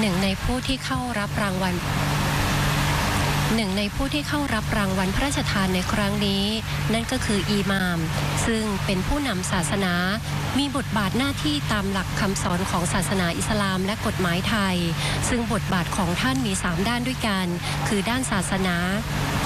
หนึ่งในผู้ที่เข้ารับรางวัลพระราชทานในครั้งนี้นั่นก็คืออิหม่ามซึ่งเป็นผู้นำศาสนามีบทบาทหน้าที่ตามหลักคำสอนของศาสนาอิสลามและกฎหมายไทยซึ่งบทบาทของท่านมี3ด้านด้วยกันคือด้านศาสนา